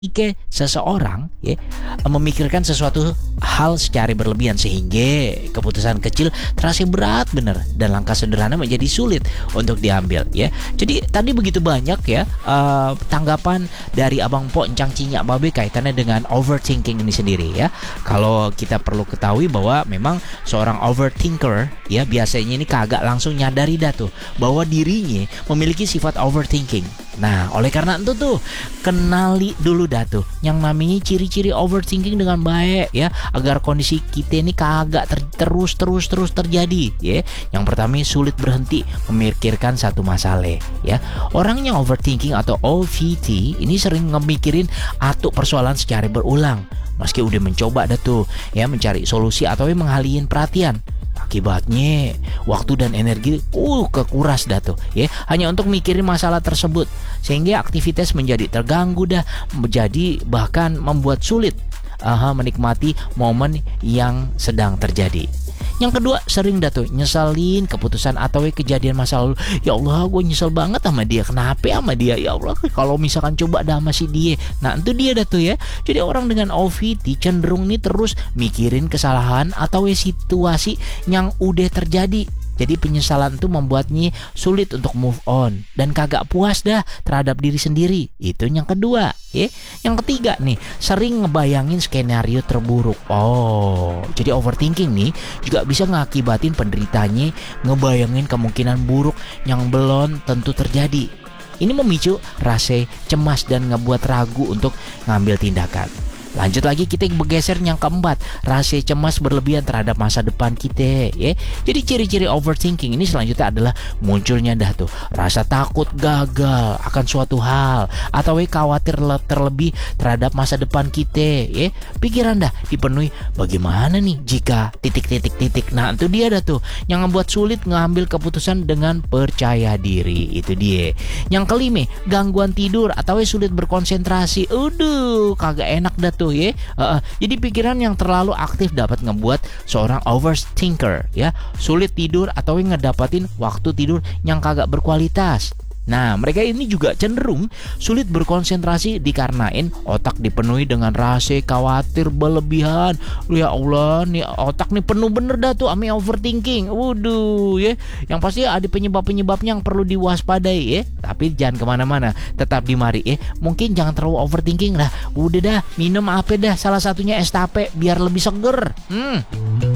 Jika seseorang memikirkan sesuatu hal secara berlebihan sehingga keputusan kecil terasa berat bener dan langkah sederhana menjadi sulit untuk diambil ya. Jadi tadi begitu banyak ya tanggapan dari Abang Po Encang Cinyak Babe kaitannya dengan overthinking ini sendiri ya. Kalau kita perlu ketahui bahwa memang seorang overthinker ya biasanya ini kagak langsung nyadari dah tuh bahwa dirinya memiliki sifat overthinking. Nah, oleh karena itu tuh kenali dulu dah tuh yang namanya ciri-ciri overthinking dengan baik ya, agar kondisi kita ini kagak terus terjadi ya. Yang pertama sulit berhenti memikirkan satu masalah ya. Orang yang overthinking atau OVT ini sering ngemikirin atau persoalan secara berulang meski udah mencoba dah tuh ya mencari solusi atau menghalihin perhatian. Akibatnya waktu dan energi kekuras dah tuh ya hanya untuk mikirin masalah tersebut, sehingga aktivitas menjadi terganggu dah, menjadi bahkan membuat sulit menikmati momen yang sedang terjadi. Yang kedua, sering dah tuh nyeselin keputusan atau kejadian masa lalu. Ya Allah, gue nyesel banget sama dia. Kenapa sama dia? Ya Allah, kalau misalkan coba dah sama si dia. Nah, itu dia dah tuh ya. Jadi orang dengan OVT cenderung nih terus mikirin kesalahan atau situasi yang udah terjadi. Jadi penyesalan itu membuatnya sulit untuk move on dan kagak puas dah terhadap diri sendiri. Itu yang kedua ya. Yang ketiga nih, sering ngebayangin skenario terburuk. Jadi overthinking nih juga bisa ngakibatin penderitanya ngebayangin kemungkinan buruk yang belum tentu terjadi. Ini memicu rasa cemas dan ngebuat ragu untuk ngambil tindakan. Lanjut lagi, kita bergeser yang keempat, rasa cemas berlebihan terhadap masa depan kita ya. Jadi ciri-ciri overthinking ini selanjutnya adalah munculnya dah tuh rasa takut gagal akan suatu hal atau khawatir terlebih terhadap masa depan kita ya. Pikiran dah dipenuhi bagaimana nih jika titik. Nah, itu dia dah tuh yang membuat sulit ngambil keputusan dengan percaya diri. Itu dia. Yang kelima, gangguan tidur atau sulit berkonsentrasi. Kagak enak dah tuh ya. Jadi pikiran yang terlalu aktif dapat ngebuat seorang overthinker ya sulit tidur atau ngedapatin waktu tidur yang kagak berkualitas. Nah, mereka ini juga cenderung sulit berkonsentrasi dikarenain otak dipenuhi dengan rasa khawatir berlebihan. Ya Allah, nih otak nih penuh bener dah tuh ame overthinking. Ya. Yang pasti ada penyebab-penyebabnya yang perlu diwaspadai ya. Tapi jangan kemana-mana, tetap di mari ya. Mungkin jangan terlalu overthinking lah. Udah dah, minum apa dah, salah satunya es tape biar lebih seger.